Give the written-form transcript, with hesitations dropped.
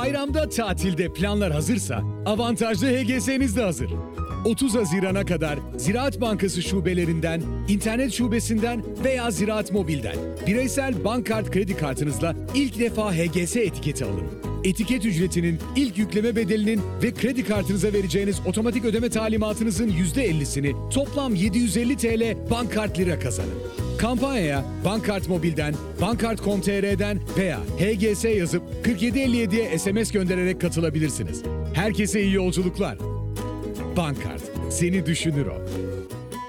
Bayramda tatilde planlar hazırsa avantajlı HGS'niz de hazır. 30 Haziran'a kadar Ziraat Bankası şubelerinden, internet şubesinden veya Ziraat Mobil'den bireysel bankkart kredi kartınızla ilk defa HGS etiketi alın. Etiket ücretinin, ilk yükleme bedelinin ve kredi kartınıza vereceğiniz otomatik ödeme talimatınızın %50'sini toplam 750 TL Bankkart Lira kazanın. Kampanyaya Bankkart Mobil'den, Bankkart.com.tr'den veya HGS yazıp 4757'ye SMS göndererek katılabilirsiniz. Herkese iyi yolculuklar. Bankkart, seni düşünür o.